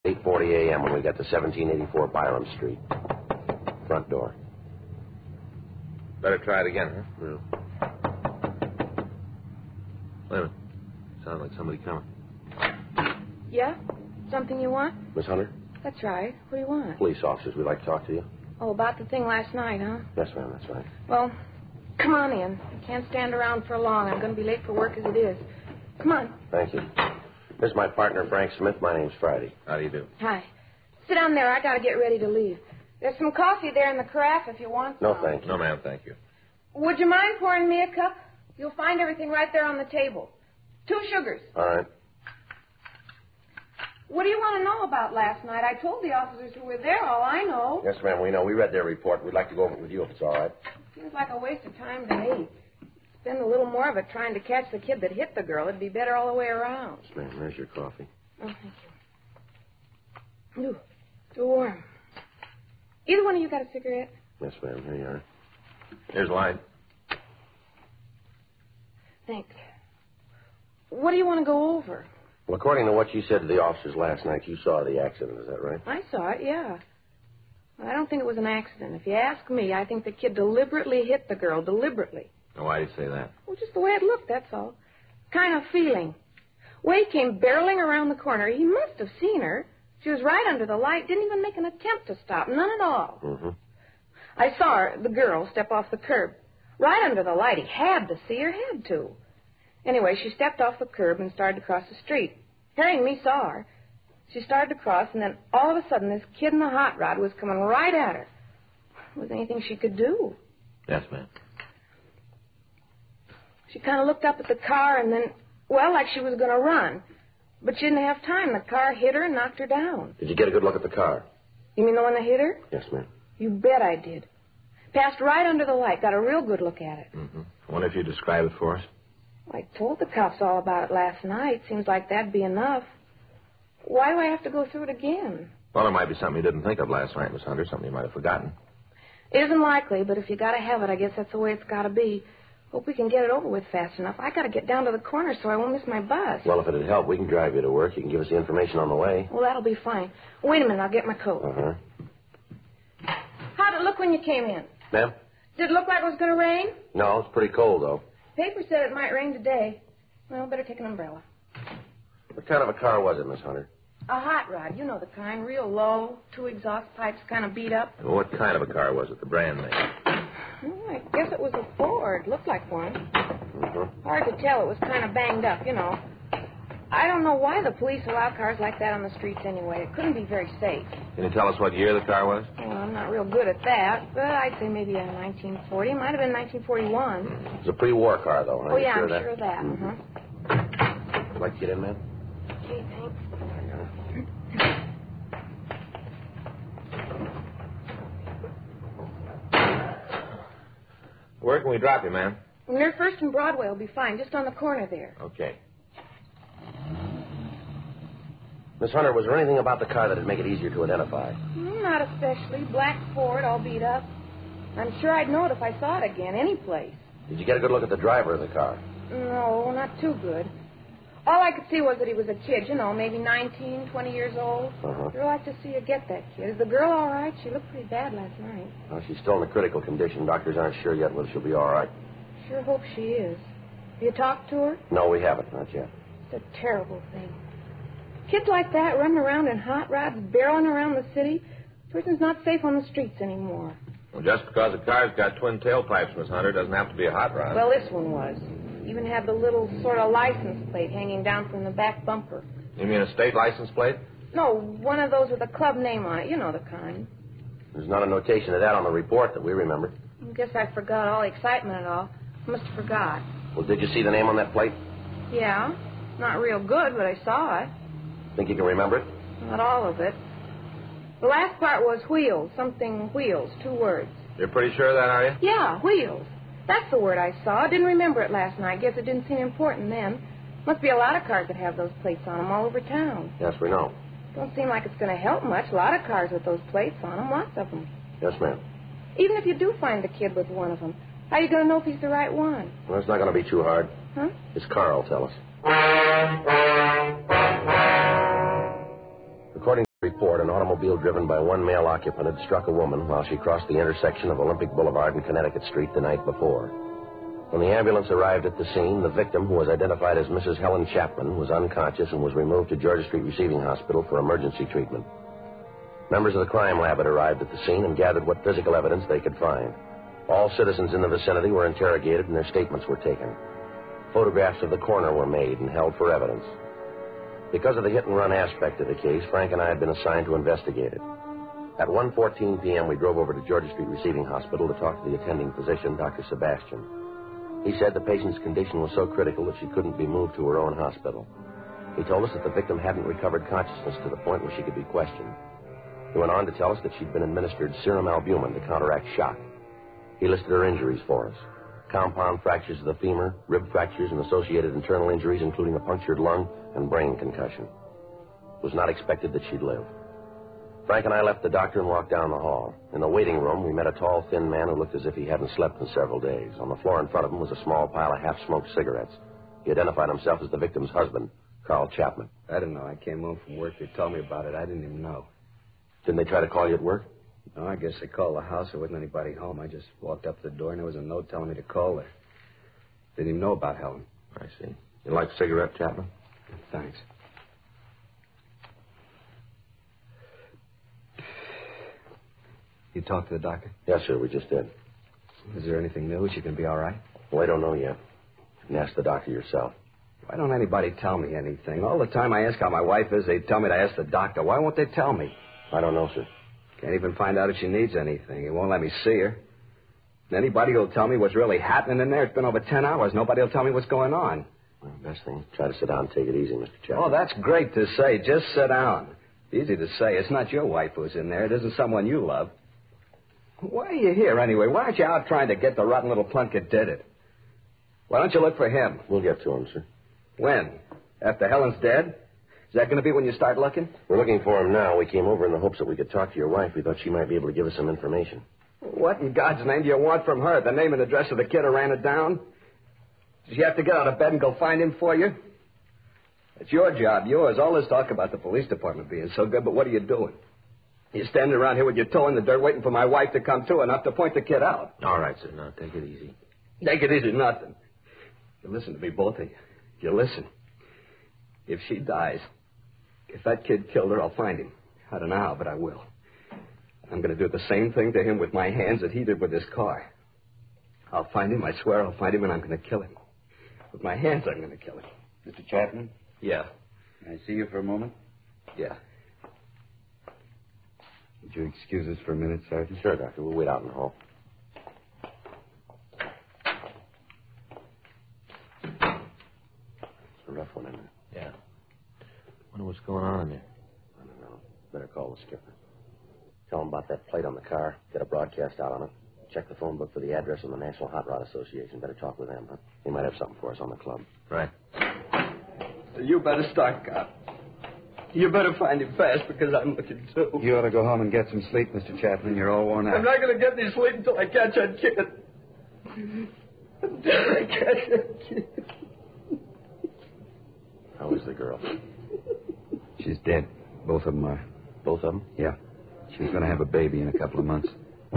8:40 a.m. when we got to 1784 Byram Street. Front door. Better try it again, huh? Yeah. Wait a minute. Sounds like somebody coming. Yeah? Something you want? Miss Hunter? That's right. What do you want? Police officers. We'd like to talk to you. Oh, about the thing last night, huh? Yes, ma'am. That's right. Well, come on in. I can't stand around for long. I'm going to be late for work as it is. Come on. Thank you. This is my partner, Frank Smith. My name's Friday. How do you do? Hi. Sit down there. I got to get ready to leave. There's some coffee there in the carafe if you want some. No, thank you. No, ma'am, thank you. Would you mind pouring me a cup? You'll find everything right there on the table. 2 sugars. All right. What do you want to know about last night? I told the officers who were there all I know. Yes, ma'am, we know. We read their report. We'd like to go over it with you if it's all right. Seems like a waste of time to me. Spend a little more of it trying to catch the kid that hit the girl. It'd be better all the way around. Yes, ma'am. There's your coffee. Oh, thank you. Ooh, too warm. Either one of you got a cigarette? Yes, ma'am. Here you are. Here's light. Thanks. What do you want to go over? Well, according to what you said to the officers last night, you saw the accident. Is that right? I saw it, yeah. I don't think it was an accident. If you ask me, I think the kid deliberately hit the girl, deliberately. Why do you say that? Well, just the way it looked, that's all. Kind of feeling. Way he came barreling around the corner. He must have seen her. She was right under the light, didn't even make an attempt to stop, none at all. Mm-hmm. I saw her, the girl, step off the curb. Right under the light. He had to see her, had to. Anyway, she stepped off the curb and started to cross the street. Hearing me saw her. She started to cross, and then all of a sudden this kid in the hot rod was coming right at her. Was there anything she could do? Yes, ma'am. She kind of looked up at the car and then, well, like she was going to run. But she didn't have time. The car hit her and knocked her down. Did you get a good look at the car? You mean the one that hit her? Yes, ma'am. You bet I did. Passed right under the light. Got a real good look at it. Mm-hmm. I wonder if you describe it for us. I told the cops all about it last night. Seems like that'd be enough. Why do I have to go through it again? Well, there might be something you didn't think of last night, Miss Hunter, something you might have forgotten. It isn't likely, but if you got to have it, I guess that's the way it's got to be. Hope we can get it over with fast enough. I got to get down to the corner so I won't miss my bus. Well, if it'd help, we can drive you to work. You can give us the information on the way. Well, that'll be fine. Wait a minute, I'll get my coat. Uh-huh. How'd it look when you came in? Ma'am? Did it look like it was going to rain? No, it's pretty cold, though. Paper said it might rain today. Well, better take an umbrella. What kind of a car was it, Miss Hunter? A hot rod. You know the kind. Real low. 2 exhaust pipes kind of beat up. Well, what kind of a car was it, the brand name? I guess it was a Ford. Looked like one. Mm-hmm. Hard to tell. It was kind of banged up, you know. I don't know why the police allow cars like that on the streets anyway. It couldn't be very safe. Can you tell us what year the car was? Well, I'm not real good at that, but I'd say maybe a 1940. It might have been 1941. It was a pre-war car, though. Oh, yeah, I'm sure of that. Would like to get in, ma'am? Okay, thanks. Where can we drop you, ma'am? Near First and Broadway will be fine, just on the corner there. Okay. Miss Hunter, was there anything about the car that'd make it easier to identify? Not especially. Black Ford, all beat up. I'm sure I'd know it if I saw it again, any place. Did you get a good look at the driver of the car? No, not too good. All I could see was that he was a kid, you know, maybe 19, 20 years old. Uh-huh. I'd like to see you get that kid. Is the girl all right? She looked pretty bad last night. Well, she's still in a critical condition. Doctors aren't sure yet whether she'll be all right. Sure hope she is. Have you talked to her? No, we haven't. Not yet. It's a terrible thing. Kids like that running around in hot rods, barreling around the city. A person's not safe on the streets anymore. Well, just because a car's got twin tailpipes, Miss Hunter, doesn't have to be a hot rod. Well, this one was. Even had the little sort of license plate hanging down from the back bumper. You mean a state license plate? No, one of those with a club name on it. You know the kind. There's not a notation of that on the report that we remember. I guess I forgot all the excitement and all. Must have forgot. Well, did you see the name on that plate? Yeah. Not real good, but I saw it. Think you can remember it? Not all of it. The last part was wheels. Something wheels. 2 words. You're pretty sure of that, are you? Yeah, wheels. That's the word I saw. Didn't remember it last night. Guess it didn't seem important then. Must be a lot of cars that have those plates on them all over town. Yes, we know. Don't seem like it's going to help much. A lot of cars with those plates on them. Lots of them. Yes, ma'am. Even if you do find the kid with one of them, how are you going to know if he's the right one? Well, it's not going to be too hard. Huh? His car will tell us. According Report, an automobile driven by one male occupant had struck a woman while she crossed the intersection of Olympic Boulevard and Connecticut Street the night before. When the ambulance arrived at the scene, the victim, who was identified as Mrs. Helen Chapman, was unconscious and was removed to Georgia Street Receiving Hospital for emergency treatment. Members of the crime lab had arrived at the scene and gathered what physical evidence they could find. All citizens in the vicinity were interrogated and their statements were taken. Photographs of the coroner were made and held for evidence. Because of the hit-and-run aspect of the case, Frank and I had been assigned to investigate it. At 1:14 p.m., we drove over to Georgia Street Receiving Hospital to talk to the attending physician, Dr. Sebastian. He said the patient's condition was so critical that she couldn't be moved to her own hospital. He told us that the victim hadn't recovered consciousness to the point where she could be questioned. He went on to tell us that she'd been administered serum albumin to counteract shock. He listed her injuries for us: compound fractures of the femur, rib fractures, and associated internal injuries, including a punctured lung and brain concussion. It was not expected that she'd live. Frank and I left the doctor and walked down the hall. In the waiting room, we met a tall, thin man who looked as if he hadn't slept in several days. On the floor in front of him was a small pile of half-smoked cigarettes. He identified himself as the victim's husband, Carl Chapman. I didn't know. I came home from work. They told me about it. I didn't even know. Didn't they try to call you at work? No, I guess they called the house. There wasn't anybody home. I just walked up to the door, and there was a note telling me to call her. Didn't even know about Helen. I see. You like a cigarette, Chapman? Thanks. You talked to the doctor? Yes, sir, we just did. Is there anything new? Is she going to be all right? Well, I don't know yet. You can ask the doctor yourself. Why don't anybody tell me anything? All the time I ask how my wife is, they tell me to ask the doctor. Why won't they tell me? I don't know, sir. Can't even find out if she needs anything. He won't let me see her. Anybody will tell me what's really happening in there. It's been over 10 hours. Nobody will tell me what's going on. Well, best thing, try to sit down and take it easy, Mr. Chapman. Oh, that's great to say. Just sit down. Easy to say. It's not your wife who's in there. It isn't someone you love. Why are you here, anyway? Why aren't you out trying to get the rotten little punk that did it? Why don't you look for him? We'll get to him, sir. When? After Helen's dead? Is that going to be when you start looking? We're looking for him now. We came over in the hopes that we could talk to your wife. We thought she might be able to give us some information. What in God's name do you want from her? The name and address of the kid who ran it down? Does she have to get out of bed and go find him for you? It's your job, yours. All this talk about the police department being so good, but what are you doing? You're standing around here with your toe in the dirt waiting for my wife to come to enough to point the kid out. All right, sir. Now, take it easy. Take it easy, nothing. You listen to me, both of you. You listen. If she dies, if that kid killed her, I'll find him. I don't know how, but I will. I'm going to do the same thing to him with my hands that he did with his car. I'll find him, I swear I'll find him, and I'm going to kill him. With my hands, I'm going to kill him. Mr. Chapman? Yeah. Can I see you for a moment? Yeah. Would you excuse us for a minute, Sergeant? Sure, Doctor. We'll wait out in the hall. It's a rough one, isn't it? Yeah. Wonder what's going on in there. I don't know. Better call the skipper. Tell him about that plate on the car. Get a broadcast out on it. Check the phone book for the address of the National Hot Rod Association. Better talk with them, huh? They might have something for us on the club. Right. You better start, cop. You better find him fast because I'm looking too. You ought to go home and get some sleep, Mr. Chapman. You're all worn out. I'm not going to get any sleep until I catch that kid. Until I catch that kid. How is the girl? She's dead. Both of them are. Both of them? Yeah. She's going to have a baby in a couple of months.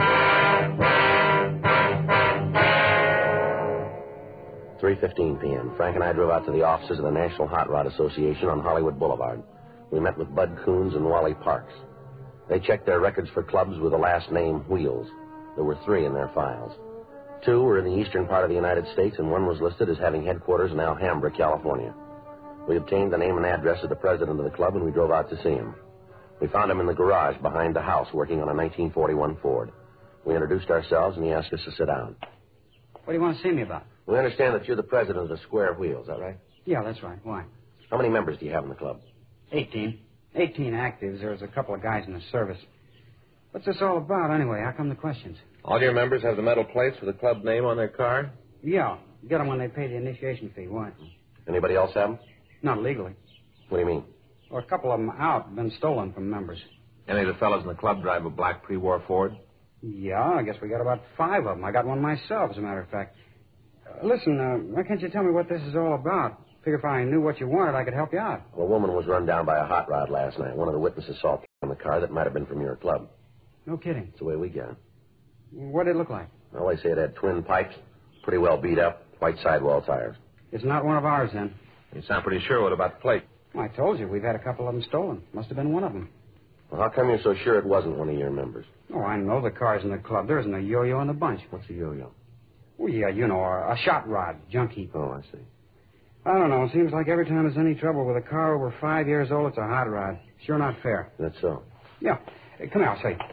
3:15 p.m. Frank and I drove out to the offices of the National Hot Rod Association on Hollywood Boulevard. We met with Bud Coons and Wally Parks. They checked their records for clubs with the last name Wheels. There were 3 in their files. 2 were in the eastern part of the United States, and 1 was listed as having headquarters in Alhambra, California. We obtained the name and address of the president of the club, and we drove out to see him. We found him in the garage behind the house working on a 1941 Ford. We introduced ourselves, and he asked us to sit down. What do you want to see me about? We understand that you're the president of the Square Wheel, is that right? Yeah, that's right. Why? How many members do you have in the club? 18. 18 actives. There's a couple of guys in the service. What's this all about, anyway? How come the questions? All your members have the metal plates with the club name on their car? Yeah. Get them when they pay the initiation fee. Why? Anybody else have them? Not legally. What do you mean? Well, a couple of them out, been stolen from members. Any of the fellows in the club drive a black pre-war Ford? Yeah, I guess we got about 5 of them. I got one myself, as a matter of fact. Listen, why can't you tell me what this is all about? Figure if I knew what you wanted, I could help you out. Well, a woman was run down by a hot rod last night. One of the witnesses saw on the car that might have been from your club. No kidding. That's the way we got it. What did it look like? Well, they say it had twin pipes, pretty well beat up, white sidewall tires. It's not one of ours, then. You sound pretty sure. What about the plate? Well, I told you, we've had a couple of them stolen. Must have been one of them. Well, how come you're so sure it wasn't one of your members? Oh, I know the car's in the club. There isn't a yo-yo in the bunch. What's a yo-yo? Well, yeah, you know, a shot rod, junk heap. Oh, I see. I don't know. It seems like every time there's any trouble with a car over 5 years old, it's a hot rod. Sure not fair. That's so. Yeah. Hey, come here, I'll show you.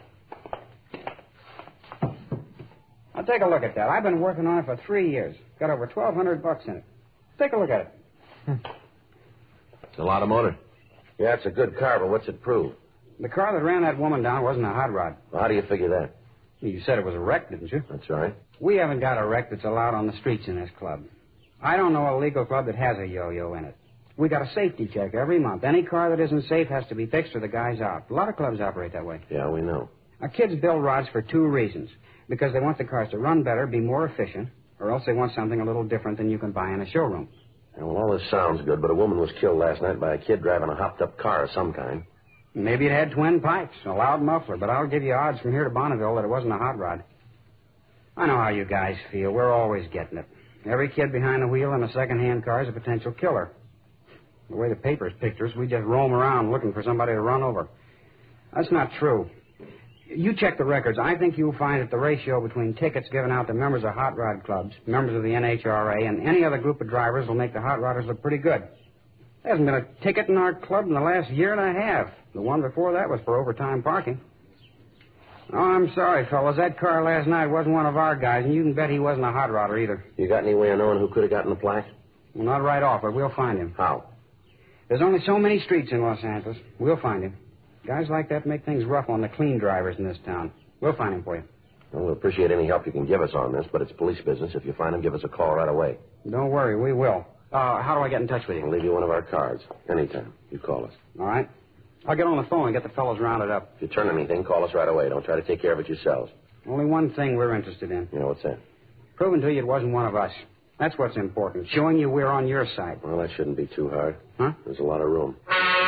Now, take a look at that. I've been working on it for 3 years. Got over $1,200 in it. Take a look at it. It's a lot of motor. Yeah, it's a good car, but what's it prove? The car that ran that woman down wasn't a hot rod. Well, how do you figure that? You said it was a wreck, didn't you? That's right. We haven't got a wreck that's allowed on the streets in this club. I don't know a legal club that has a yo-yo in it. We got a safety check every month. Any car that isn't safe has to be fixed or the guy's out. A lot of clubs operate that way. Yeah, we know. Our kids build rods for 2 reasons. Because they want the cars to run better, be more efficient, or else they want something a little different than you can buy in a showroom. Yeah, well, all this sounds good, but a woman was killed last night by a kid driving a hopped-up car of some kind. Maybe it had twin pipes, a loud muffler, but I'll give you odds from here to Bonneville that it wasn't a hot rod. I know how you guys feel. We're always getting it. Every kid behind the wheel in a second-hand car is a potential killer. The way the papers picture us, we just roam around looking for somebody to run over. That's not true. You check the records. I think you'll find that the ratio between tickets given out to members of hot rod clubs, members of the NHRA, and any other group of drivers will make the hot rodders look pretty good. There hasn't been a ticket in our club in the last year and a half. The one before that was for overtime parking. Oh, I'm sorry, fellas. That car last night wasn't one of our guys, and you can bet he wasn't a hot rodder either. You got any way of knowing who could have gotten the plaque? Well, not right off, but we'll find him. How? There's only so many streets in Los Angeles. We'll find him. Guys like that make things rough on the clean drivers in this town. We'll find him for you. Well, we'll appreciate any help you can give us on this, but it's police business. If you find him, give us a call right away. Don't worry, we will. How do I get in touch with We'll you? leave you one of our cards. Anytime. You call us. All right. I'll get on the phone and get the fellows rounded up. If you turn anything, call us right away. Don't try to take care of it yourselves. Only one thing we're interested in. You know what's that? Proving to you it wasn't one of us. That's what's important. Showing you we're on your side. Well, that shouldn't be too hard. Huh? There's a lot of room.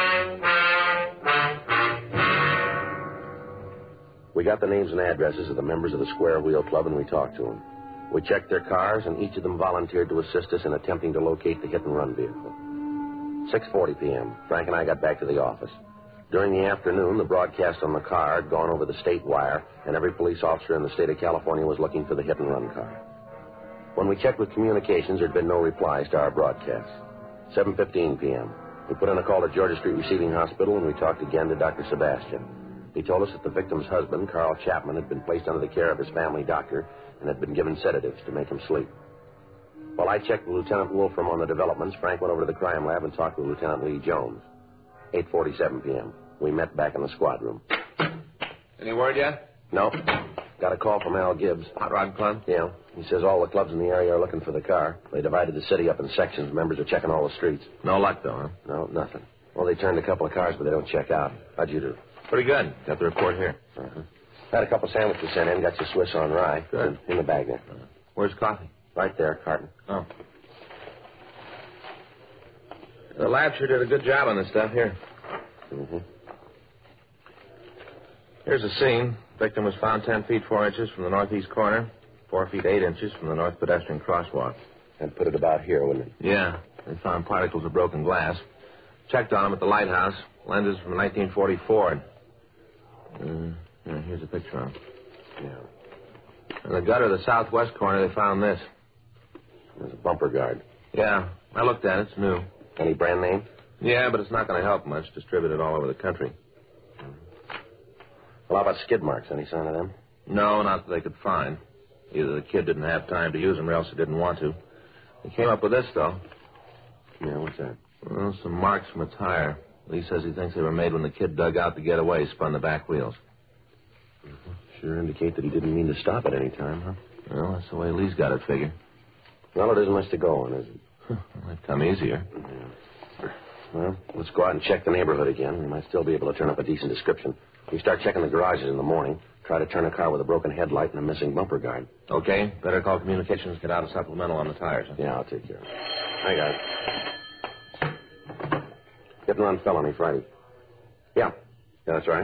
We got the names and addresses of the members of the Square Wheel Club, and we talked to them. We checked their cars, and each of them volunteered to assist us in attempting to locate the hit-and-run vehicle. 6:40 p.m., Frank and I got back to the office. During the afternoon, the broadcast on the car had gone over the state wire, and every police officer in the state of California was looking for the hit-and-run car. When we checked with communications, there had been no replies to our broadcast. 7:15 p.m., we put in a call to Georgia Street Receiving Hospital, and we talked again to Dr. Sebastian. He told us that the victim's husband, Carl Chapman, had been placed under the care of his family doctor and had been given sedatives to make him sleep. While I checked with Lieutenant Wolfram on the developments, Frank went over to the crime lab and talked with Lieutenant Lee Jones. 8:47 p.m. We met back in the squad room. Any word yet? No. Got a call from Al Gibbs. Hot Rod Club? Yeah. He says all the clubs in the area are looking for the car. They divided the city up in sections. Members are checking all the streets. No luck, though, huh? No, nothing. Well, they turned a couple of cars, but they don't check out. How'd you do? Pretty good. Got the report here. Uh-huh. Had a couple sandwiches sent in. Got your Swiss on rye. Good. In the bag there. Where's coffee? Right there, carton. Oh. The lab sure did a good job on this stuff. Here. Mm-hmm. Here's the scene. Victim was found 10 feet 4 inches from the northeast corner, 4 feet 8 inches from the north pedestrian crosswalk. And put it about here, wouldn't it? Yeah. They found particles of broken glass. Checked on them at the lighthouse. Lenses from 1944. Here's a picture of them. Yeah. In the gutter of the southwest corner, they found this. There's a bumper guard. Yeah. I looked at it. It's new. Any brand name? Yeah, but it's not going to help much. Distributed all over the country. Well, how about skid marks? Any sign of them? No, not that they could find. Either the kid didn't have time to use them or else he didn't want to. They came up with this, though. Yeah, what's that? Well, some marks from a tire. Lee says he thinks they were made when the kid dug out to get away, spun the back wheels. Sure indicate that he didn't mean to stop at any time, huh? Well, that's the way Lee's got it figured. Well, it isn't much to go on, is it? Might come easier. Yeah. Well, let's go out and check the neighborhood again. We might still be able to turn up a decent description. We start checking the garages in the morning. Try to turn a car with a broken headlight and a missing bumper guard. Okay. Better call communications, get out a supplemental on the tires. Huh? Yeah, I'll take care of it. I got it. Hit and run felony Friday. Yeah. Yeah, that's right.